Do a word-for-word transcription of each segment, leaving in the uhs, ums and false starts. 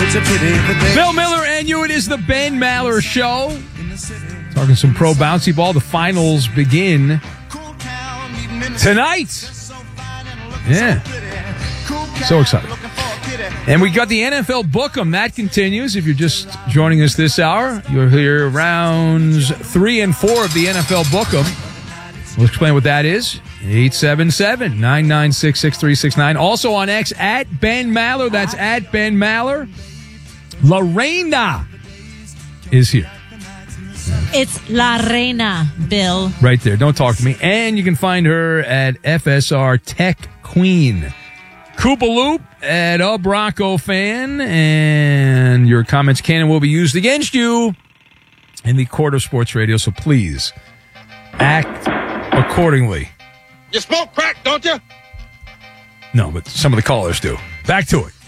It's a pity that they... Bill Miller and you. It is the Ben Maller Show. Talking some pro bouncy ball. The finals begin tonight. Yeah. So excited. And we got the N F L Book'em. That continues. If you're just joining us this hour, you'll hear rounds three and four of the N F L Book'em. We'll explain what that is. eight seven seven, nine nine six, six three six nine. Also on X, at Ben Maller. That's at Ben Maller. Lorena is here. It's La Reina, Bill. Right there. Don't talk to me. And you can find her at F S R Tech Queen. Koopa Loop at a Bronco fan. And your comments can and will be used against you in the court of sports radio. So please act accordingly. You smoke crack, don't you? No, but some of the callers do. Back to it.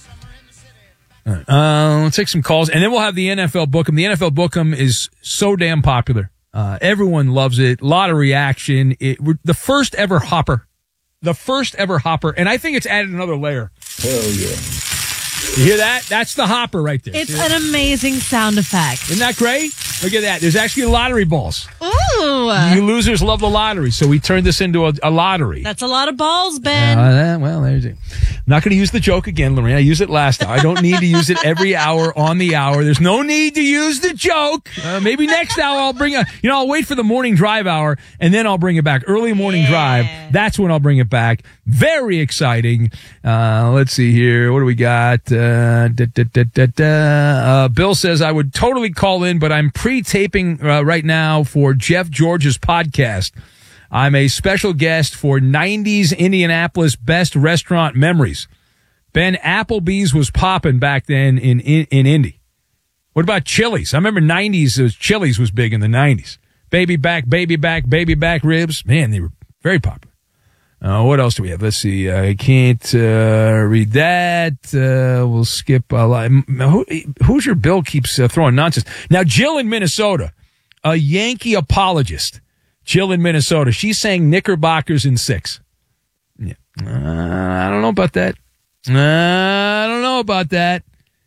All right. Uh, let's take some calls, and then we'll have the N F L Book'em. The N F L Book'em is so damn popular. Uh, everyone loves it. A lot of reaction. It, the first ever hopper. The first ever hopper. And I think it's added another layer. Hell yeah. You hear that? That's the hopper right there. It's an amazing sound effect. Isn't that great? Look at that. There's actually lottery balls. Ooh. You losers love the lottery, so we turned this into a, a lottery. That's a lot of balls, Ben. Uh, well, there's it. I'm not going to use the joke again, Lorraine. I used it last hour. I don't need to use it every hour on the hour. There's no need to use the joke. Uh, maybe next hour I'll bring a, you know, I'll wait for the morning drive hour, and then I'll bring it back. Early morning Yeah. drive, that's when I'll bring it back. Very exciting. Uh, let's see here. What do we got? Uh, da, da, da, da, da. Uh, Bill says, I would totally call in, but I'm pre-taping uh, right now for Jeff George's podcast. I'm a special guest for nineties Indianapolis Best Restaurant Memories. Ben, Applebee's was popping back then in, in, in Indy. What about Chili's? I remember nineties, was, Chili's was big in the nineties. Baby back, baby back, baby back ribs. Man, they were very popular. Uh, what else do we have? Let's see. I can't uh, read that. Uh, we'll skip a lot. Who, Hoosier Bill keeps uh, throwing nonsense. Now, Jill in Minnesota, a Yankee apologist. Jill in Minnesota. She's saying Knickerbockers in six. Yeah. Uh, I don't know about that. Uh, I don't know about that.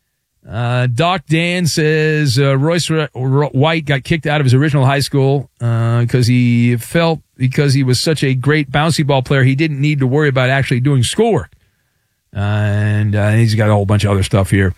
Uh, Doc Dan says uh, Royce R- R- White got kicked out of his original high school because uh, he felt because he was such a great bouncy ball player, he didn't need to worry about actually doing schoolwork. Uh, and uh, he's got a whole bunch of other stuff here.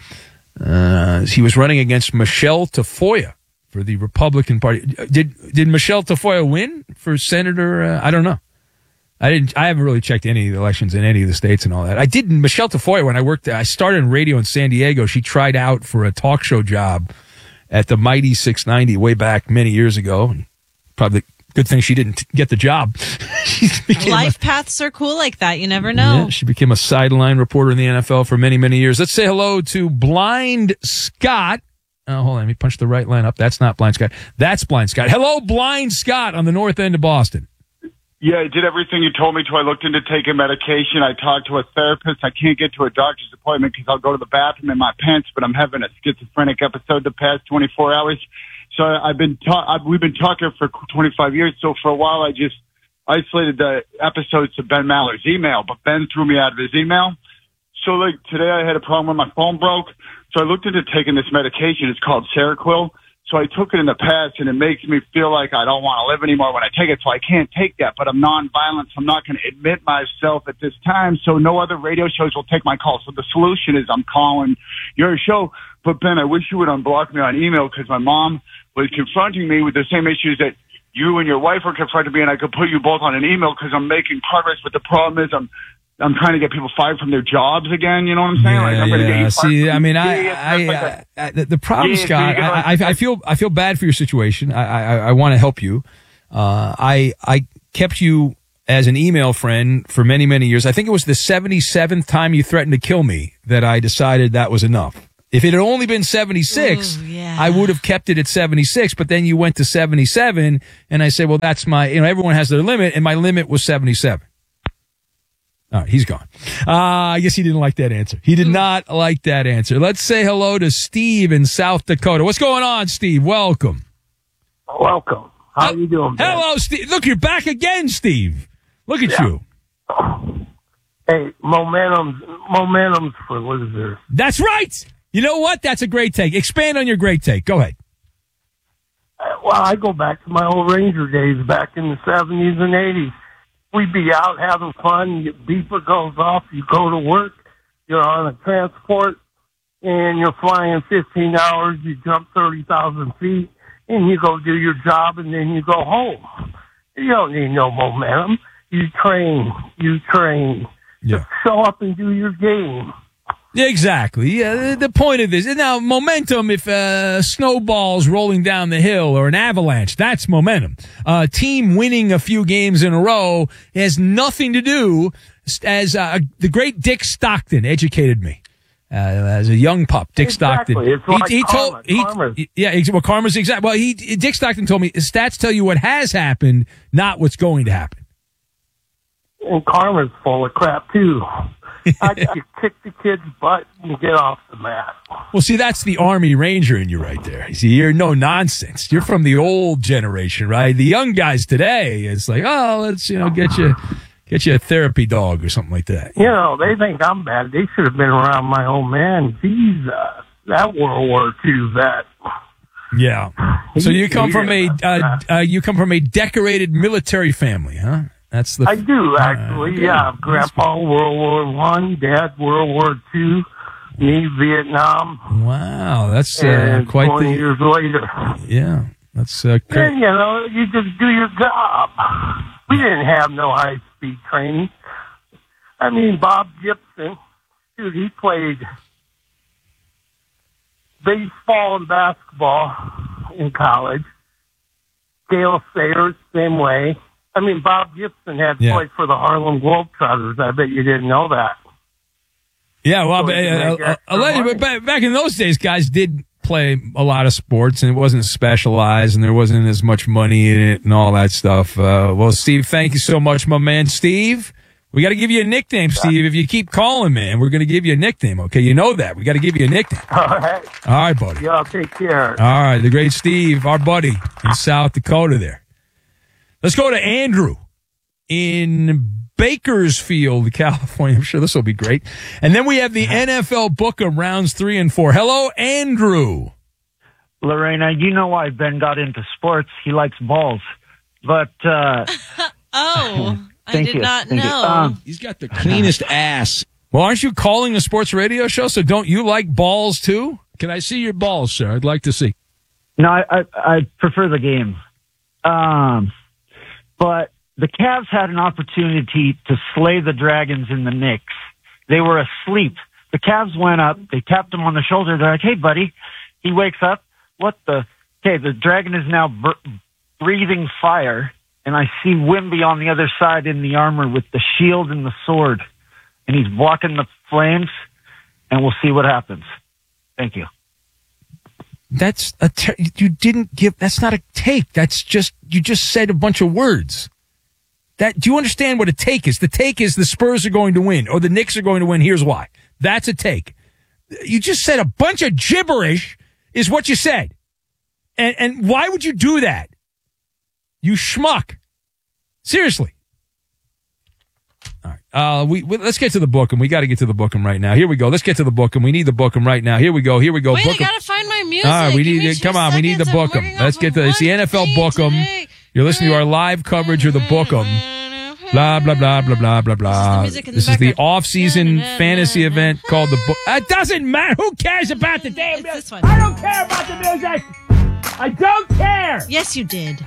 Uh, he was running against Michelle Tafoya for the Republican Party. Did did Michelle Tafoya win for senator? Uh, I don't know. I didn't. I haven't really checked any of the elections in any of the states and all that. I did. Michelle Tafoya, when I worked, I started in radio in San Diego. She tried out for a talk show job at the Mighty six ninety way back many years ago. Probably the good thing she didn't get the job. Life a, paths are cool like that. You never know. Yeah, she became a sideline reporter in the N F L for many, many years. Let's say hello to Blind Scott. Oh, hold on. Let me punch the right line up. That's not Blind Scott. That's Blind Scott. Hello, Blind Scott on the north end of Boston. Yeah, I did everything you told me to. I looked into taking medication. I talked to a therapist. I can't get to a doctor's appointment because I'll go to the bathroom in my pants, but I'm having a schizophrenic episode the past twenty-four hours. So I've been ta- I've, we've been talking for twenty-five years. So for a while, I just isolated the episodes to Ben Maller's email, but Ben threw me out of his email. So like today I had a problem where my phone broke. So I looked into taking this medication. It's called Seroquel. So I took it in the past, and it makes me feel like I don't want to live anymore when I take it. So I can't take that, but I'm nonviolent, so I'm not going to admit myself at this time. So no other radio shows will take my call. So the solution is I'm calling your show. But Ben, I wish you would unblock me on email because my mom was confronting me with the same issues that you and your wife are confronting me, and I could put you both on an email because I'm making progress. But the problem is I'm I'm trying to get people fired from their jobs again. You know what I'm saying? Yeah, like, I'm yeah. going to get you See, I mean, I, yeah, I, like I, I the, the problem, yeah, Scott, so I, I, I feel, I feel bad for your situation. I, I, I want to help you. Uh, I, I kept you as an email friend for many, many years. I think it was the seventy-seventh time you threatened to kill me that I decided that was enough. If it had only been seventy-six, Ooh, yeah. I would have kept it at seventy-six, but then you went to seventy-seven, and I said, well, that's my, you know, everyone has their limit, and my limit was seventy-seven. All right, he's gone. Uh, I guess he didn't like that answer. He did not like that answer. Let's say hello to Steve in South Dakota. What's going on, Steve? Welcome. Welcome. How are you doing, Ben? Hello, Steve. Look, you're back again, Steve. Look at Yeah. you. Hey, momentum's, momentum's for losers. That's right. You know what? That's a great take. Expand on your great take. Go ahead. Well, I go back to my old Ranger days back in the seventies and eighties. We'd be out having fun. Your beeper goes off. You go to work. You're on a transport, and you're flying fifteen hours. You jump thirty thousand feet, and you go do your job, and then you go home. You don't need no momentum. You train. You train. Yeah. Just show up and do your game. Exactly. Yeah, the point of this. Now, momentum, if uh, snowballs rolling down the hill or an avalanche, that's momentum. A uh, team winning a few games in a row has nothing to do, as uh, the great Dick Stockton educated me. Uh, as a young pup, Dick exactly. Stockton. It's like he, he karma, told, he, karma. yeah, well, karma's exact. Well, he, Dick Stockton told me stats tell you what has happened, not what's going to happen. And karma's full of crap too. I got to kick the kid's butt and get off the mat. Well, see, that's the Army Ranger in you right there. You see, you're no nonsense. You're from the old generation, right? The young guys today, it's like, oh, let's, you know, get you, get you a therapy dog or something like that. You know, they think I'm bad. They should have been around my old man. Jesus, that World War Two vet. Yeah. So you come from a, uh, uh, you come from a decorated military family, huh? That's the. I do actually. Uh, yeah, Grandpa World War One, Dad World War Two, me Vietnam. Wow, that's uh, and quite twenty the. years later. Yeah, that's uh, great. And you know, you just do your job. We didn't have no high speed training. I mean, Bob Gibson, dude, he played baseball and basketball in college. Dale Sayers, same way. I mean, Bob Gibson had Yeah. played for the Harlem Globetrotters. I bet you didn't know that. Yeah, well, So but, you uh, make uh, extra allegedly, money. but back, back in those days, guys did play a lot of sports, and it wasn't specialized, and there wasn't as much money in it, and all that stuff. Uh, well, Steve, thank you so much, my man, Steve. We got to give you a nickname, Steve. If you keep calling, man, we're going to give you a nickname. Okay, you know that. We got to give you a nickname. All right. All right, buddy. Y'all take care. All right, the great Steve, our buddy in South Dakota there. Let's go to Andrew in Bakersfield, California. I'm sure this will be great. And then we have the N F L book of rounds three and four. Hello, Andrew. Lorena, you know why Ben got into sports. He likes balls. But, uh... Oh, I Thank did you. not Thank you. know. Um, He's got the cleanest ass. Well, aren't you calling a sports radio show? So don't you like balls too? Can I see your balls, sir? I'd like to see. no, I, I, I prefer the game. Um, but the Cavs had an opportunity to slay the Dragons in the Knicks. They were asleep. The Cavs went up. They tapped him on the shoulder. They're like, hey, buddy. He wakes up. What the? Okay, the Dragon is now br- breathing fire. And I see Wimby on the other side in the armor with the shield and the sword. And he's blocking the flames. And we'll see what happens. Thank you. That's a ter- you didn't give. That's not a take. That's just you just said a bunch of words. That do you understand what a take is? The take is the Spurs are going to win or the Knicks are going to win. Here's why. That's a take. You just said a bunch of gibberish is what you said. And and why would you do that? You schmuck. Seriously. All right. Uh, we, we let's get to the bookum. We got to get to the bookum right now. Here we go. Let's get to the bookum. We need the bookum right now. Here we go. Here we go. Wait, I Bookum. gotta find my music. All right, we Give need me to two come on. We need the seconds. I'm bookum. working Let's off get of to it's the one N F L day bookum. today. You're listening to our live coverage of the bookum. Blah blah blah blah blah blah blah. music in the This is the background. off-season Na, na, na, fantasy na, event na, called the na. book. It doesn't matter. Who cares about the damn It's music? this one. I don't care about the music. I don't care. Yes, you did.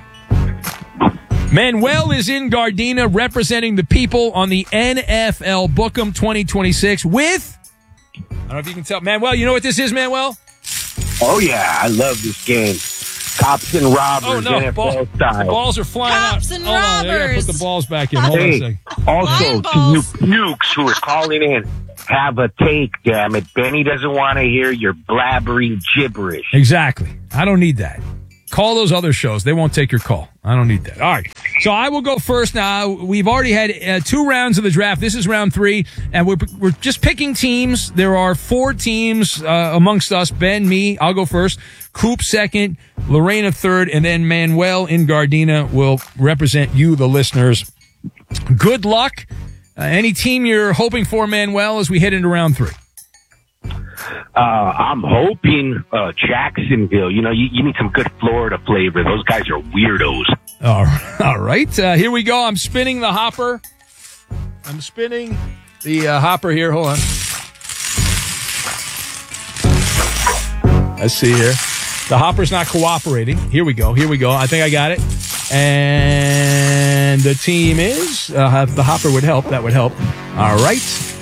Manuel is in Gardena representing the people on the N F L Bookum twenty twenty-six with, I don't know if you can tell. Manuel, you know what this is, Manuel? Oh, yeah, I love this game. Cops and robbers, Oh, no. N F L Ball, the style. balls are flying Cops out. and Hold on. I gotta put robbers. the balls back in. Hold on a Hey, second. also, Lion to you balls. nukes who are calling in, have a take, damn it. Benny doesn't want to hear your blabbering gibberish. Exactly. I don't need that. Call those other shows. They won't take your call. I don't need that. All right. So I will go first now. We've already had uh, two rounds of the draft. This is round three, and we're, we're just picking teams. There are four teams uh, amongst us. Ben, me, I'll go first. Coop second, Lorena third, and then Manuel in Gardena will represent you, the listeners. Good luck. Uh, any team you're hoping for, Manuel, as we head into round three? Uh, I'm hoping uh, Jacksonville. You know, you, you need some good Florida flavor. Those guys are weirdos. All right. All right. Uh, here we go. I'm spinning the hopper. I'm spinning the uh, hopper here. Hold on. Let's see here. The hopper's not cooperating. Here we go. Here we go. I think I got it. And the team is, uh, the hopper would help. That would help. All right.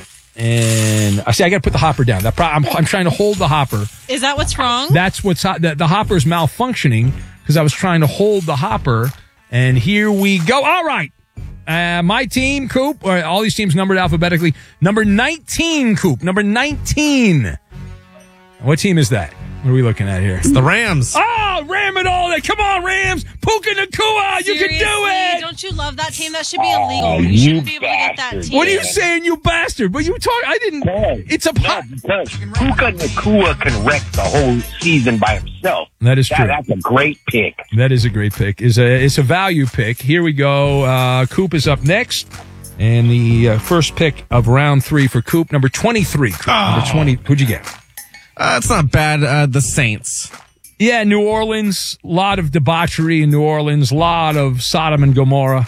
And I see, I got to put the hopper down. That pro- I'm, I'm trying to hold the hopper. Is that what's wrong? That's what's ho- the, the hopper's malfunctioning because I was trying to hold the hopper. And here we go. All right. Uh, my team, Coop, or all these teams numbered alphabetically. Number nineteen, Coop. Number nineteen. What team is that? What are we looking at here? It's the Rams. Oh, ram it all. Come on, Rams. Puka Nacua. You can do it. Don't you love that team? That should be illegal. Oh, you you shouldn't be able to get that bastard. team. What are you saying, you bastard? But you talk. I didn't. It's a. No, Po- because Puka Nacua can wreck the whole season by himself. That is That- true. That's a great pick. That is a great pick. It's a, it's a value pick. Here we go. Uh, Coop is up next. And the uh, first pick of round three for Coop, number twenty-three. Coop, Oh. Number twenty. Who'd you get? Uh, it's not bad. Uh, the Saints. Yeah, New Orleans. A lot of debauchery in New Orleans. A lot of Sodom and Gomorrah.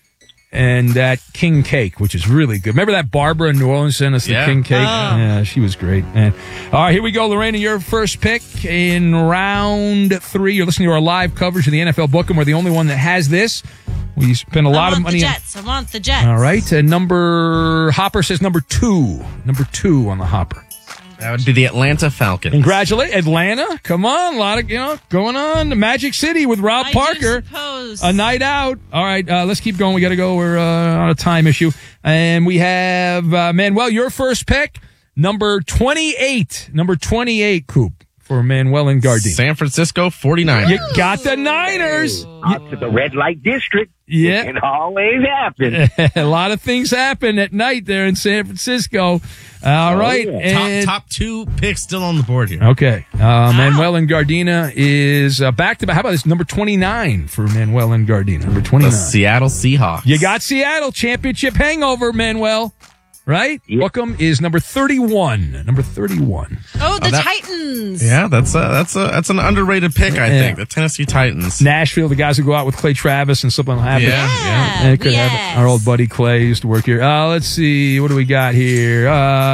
And that king cake, which is really good. Remember that Barbara in New Orleans sent us the Yeah. king cake? Oh. Yeah, she was great, man. All right, here we go. Lorena, your first pick in round three. You're listening to our live coverage of the N F L Book'em. We're the only one that has this. We spend a lot I of want money the on. Jets. I want the Jets. All right, uh, number Hopper says number two. Number two on the Hopper. That would be the Atlanta Falcons. Congratulate Atlanta. Come on, a lot of you know going on. The Magic City with Rob I do Parker. suppose. A night out. All right, uh, let's keep going. We got to go. We're uh, on a time issue, and we have uh, Manuel. Your first pick, number twenty-eight. Number twenty-eight, Coop for Manuel and Gardine. San Francisco forty-niners. You got the Niners. Out to the red light district. Yeah. It can always happen. A lot of things happen at night there in San Francisco. All right. yeah. And Top top two picks still on the board here. okay. Uh, Manuel and Gardena is uh, back to back. How about this? Number twenty-nine for Manuel and Gardena. Number The twenty-nine. Seattle Seahawks. You got Seattle championship hangover, Manuel. Right? Yep. Welcome is number thirty-one. Number thirty-one. Oh, the Oh, that- Titans. Yeah, that's a that's a that's an underrated pick, I Yeah. think. The Tennessee Titans. Nashville, the guys who go out with Clay Travis and something will happen. Yeah, yeah. And it could yes. happen. Our old buddy Clay used to work here. Uh, let's see. What do we got here? Uh,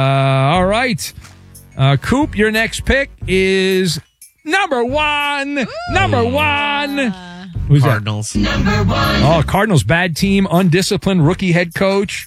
all right. Uh, Coop, your next pick is number one. Number one. Who's that? Cardinals. Oh, Cardinals, bad team, undisciplined, rookie head coach,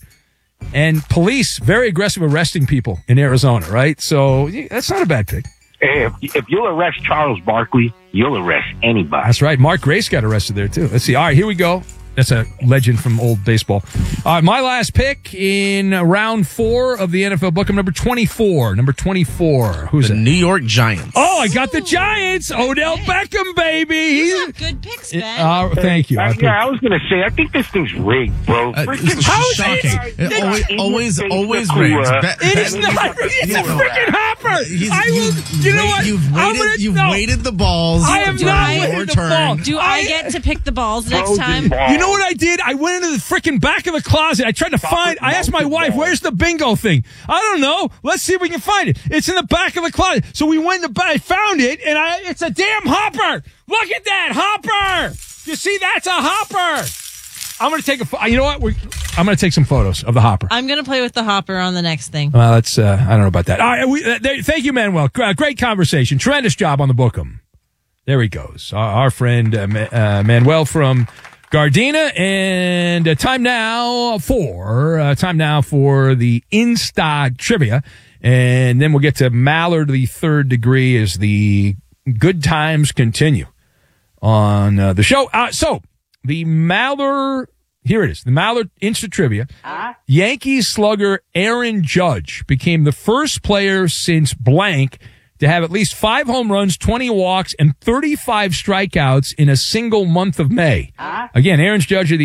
and police very aggressive arresting people in Arizona, right? So yeah, that's not a bad pick. Hey, if, if you'll arrest Charles Barkley, you'll arrest anybody. That's right. Mark Grace got arrested there, too. Let's see. All right, here we go. That's a legend from old baseball. All right, my last pick in round four of the N F L Book'em, number twenty-four. Number twenty-four. Who's The that? New York Giants. Oh, I got the Giants. Odell Beckham, baby. You He's, got good picks, Ben. uh, thank you. I Uh, picked- yeah, I was going to say, I think this thing's rigged, bro. Uh, Freaking- How is shocking. it? It always, always, always Nakua. rings. Be- It is be- not. It's a freaking hopper. He's- I will. you've You know wait- what? You've I'm waited, gonna- you've no. waited the balls. I have during not your waited the turn. ball. Do I get to pick the balls next Frozen time? ball. You know what I did? I went into the freaking back of the closet. I tried to find. I asked my wife, "Where's the bingo thing?" I don't know. Let's see if we can find it. It's in the back of the closet. So we went in the back. I found it, and I. It's a damn hopper. Look at that hopper. You see, that's a hopper. I'm gonna take a. pho- You know what? We're, I'm gonna take some photos of the hopper. I'm going to play with the hopper on the next thing. Well, that's. Uh, I don't know about that. All right. We, uh, there, thank you, Manuel. Gr- Great conversation. Tremendous job on the Book'em. There he goes. Our, our friend uh, Ma- uh, Manuel from Gardena, and uh, time now for uh, time now for the Insta trivia, and then we'll get to Mallard the third degree as the good times continue on uh, the show. Uh, so the Mallard, here it is, the Mallard Insta trivia. Yankees slugger Aaron Judge became the first player since blank to have at least five home runs, twenty walks, and thirty-five strikeouts in a single month of May. Again, Aaron Judge of the